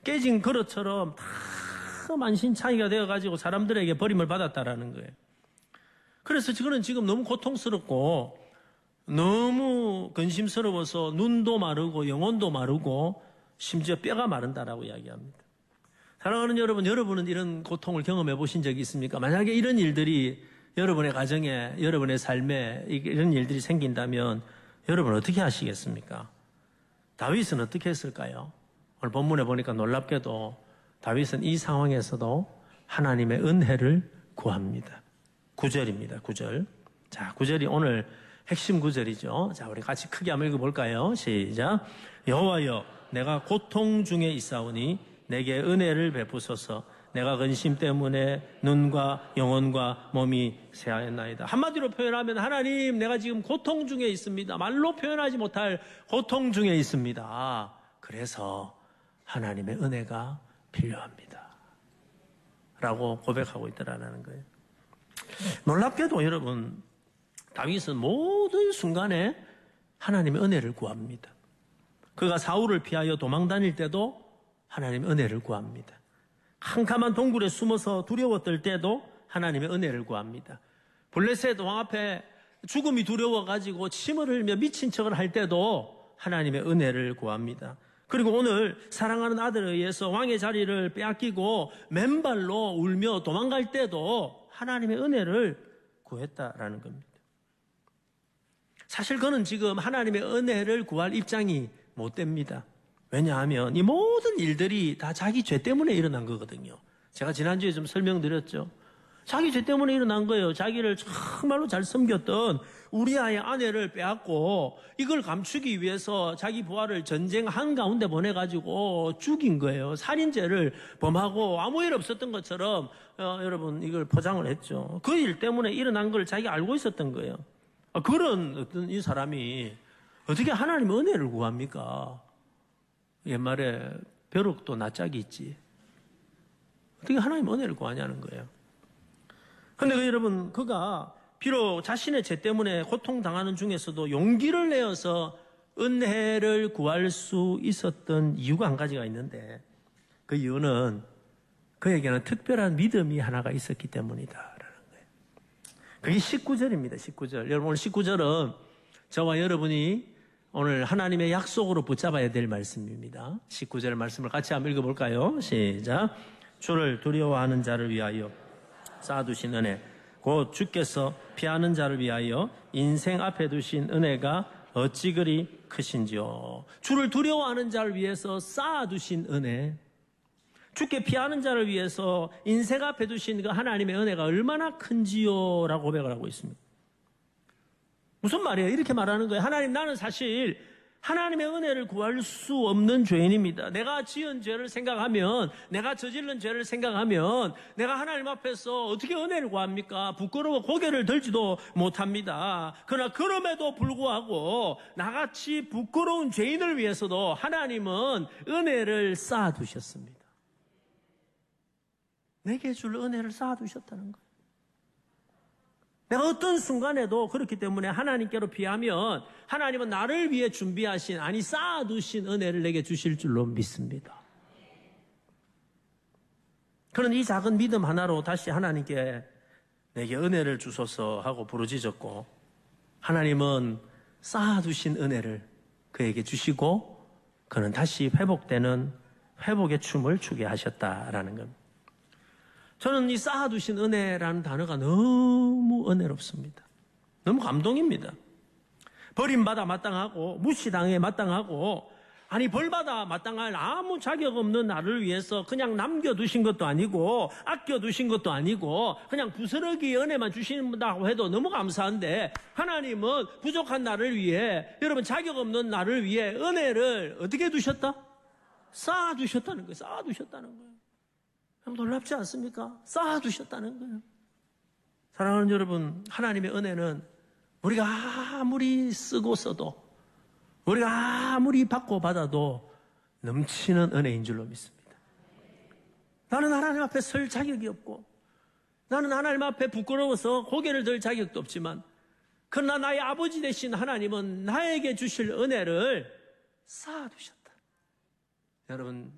깨진 그릇처럼 다 만신창이가 되어가지고 사람들에게 버림을 받았다라는 거예요. 그래서 저는 지금 너무 고통스럽고 너무 근심스러워서 눈도 마르고 영혼도 마르고 심지어 뼈가 마른다라고 이야기합니다. 사랑하는 여러분, 여러분은 이런 고통을 경험해 보신 적이 있습니까? 만약에 이런 일들이 여러분의 가정에, 여러분의 삶에 이런 일들이 생긴다면 여러분 어떻게 하시겠습니까? 다윗은 어떻게 했을까요? 오늘 본문에 보니까 놀랍게도 다윗은 이 상황에서도 하나님의 은혜를 구합니다. 9절입니다. 9절. 자, 9절이 오늘 핵심 9절이죠. 자, 우리 같이 크게 한번 읽어볼까요? 시작. 여호와여, 내가 고통 중에 있사오니 내게 은혜를 베푸소서. 내가 근심 때문에 눈과 영혼과 몸이 쇠하였나이다. 한마디로 표현하면 하나님, 내가 지금 고통 중에 있습니다. 말로 표현하지 못할 고통 중에 있습니다. 그래서 하나님의 은혜가 필요합니다. 라고 고백하고 있더라는 거예요. 놀랍게도 여러분, 다윗은 모든 순간에 하나님의 은혜를 구합니다. 그가 사울을 피하여 도망 다닐 때도 하나님의 은혜를 구합니다. 캄캄한 동굴에 숨어서 두려워 떨 때도 하나님의 은혜를 구합니다. 블레셋 왕 앞에 죽음이 두려워가지고 침을 흘며 미친 척을 할 때도 하나님의 은혜를 구합니다. 그리고 오늘 사랑하는 아들에 의해서 왕의 자리를 빼앗기고 맨발로 울며 도망갈 때도 하나님의 은혜를 구했다라는 겁니다. 사실 그는 지금 하나님의 은혜를 구할 입장이 못 됩니다. 왜냐하면 이 모든 일들이 다 자기 죄 때문에 일어난 거거든요. 제가 지난주에 좀 설명드렸죠. 자기 죄 때문에 일어난 거예요. 자기를 정말로 잘 섬겼던 우리아의 아내를 빼앗고 이걸 감추기 위해서 자기 부하를 전쟁 한가운데 보내가지고 죽인 거예요. 살인죄를 범하고 아무 일 없었던 것처럼 여러분 이걸 포장을 했죠. 그 일 때문에 일어난 걸 자기가 알고 있었던 거예요. 그런 어떤 이 사람이 어떻게 하나님의 은혜를 구합니까? 옛말에 벼룩도 낯짝이 있지. 어떻게 하나님의 은혜를 구하냐는 거예요. 그런데 여러분, 그가 비록 자신의 죄 때문에 고통당하는 중에서도 용기를 내어서 은혜를 구할 수 있었던 이유가 한 가지가 있는데 그 이유는 그에게는 특별한 믿음이 하나가 있었기 때문이다라는 거예요. 그게 19절입니다. 19절. 여러분 오늘 19절은 저와 여러분이 오늘 하나님의 약속으로 붙잡아야 될 말씀입니다. 19절 말씀을 같이 한번 읽어볼까요? 시작. 주를 두려워하는 자를 위하여 쌓아두신 은혜, 곧 주께서 피하는 자를 위하여 인생 앞에 두신 은혜가 어찌 그리 크신지요. 주를 두려워하는 자를 위해서 쌓아두신 은혜, 주께 피하는 자를 위해서 인생 앞에 두신 그 하나님의 은혜가 얼마나 큰지요 라고 고백을 하고 있습니다. 무슨 말이에요? 이렇게 말하는 거예요. 하나님, 나는 사실 하나님의 은혜를 구할 수 없는 죄인입니다. 내가 지은 죄를 생각하면, 내가 저지른 죄를 생각하면 내가 하나님 앞에서 어떻게 은혜를 구합니까? 부끄러워 고개를 들지도 못합니다. 그러나 그럼에도 불구하고 나같이 부끄러운 죄인을 위해서도 하나님은 은혜를 쌓아두셨습니다. 내게 줄 은혜를 쌓아두셨다는 거예요. 내가 어떤 순간에도 그렇기 때문에 하나님께로 피하면 하나님은 나를 위해 준비하신, 아니 쌓아두신 은혜를 내게 주실 줄로 믿습니다. 그런 이 작은 믿음 하나로 다시 하나님께 내게 은혜를 주소서 하고 부르짖었고, 하나님은 쌓아두신 은혜를 그에게 주시고 그는 다시 회복되는 회복의 춤을 추게 하셨다라는 겁니다. 저는 이 쌓아두신 은혜라는 단어가 너무 은혜롭습니다. 너무 감동입니다. 버림받아 마땅하고 무시당해 마땅하고, 아니 벌받아 마땅할 아무 자격 없는 나를 위해서 그냥 남겨두신 것도 아니고 아껴두신 것도 아니고 그냥 부스러기 은혜만 주신다고 해도 너무 감사한데, 하나님은 부족한 나를 위해, 여러분 자격 없는 나를 위해 은혜를 어떻게 두셨다? 쌓아두셨다는 거예요. 쌓아두셨다는 거예요. 놀랍지 않습니까? 쌓아두셨다는 거예요. 사랑하는 여러분, 하나님의 은혜는 우리가 아무리 쓰고 써도, 우리가 아무리 받고 받아도 넘치는 은혜인 줄로 믿습니다. 나는 하나님 앞에 설 자격이 없고, 나는 하나님 앞에 부끄러워서 고개를 들 자격도 없지만, 그러나 나의 아버지 되신 하나님은 나에게 주실 은혜를 쌓아두셨다. 여러분,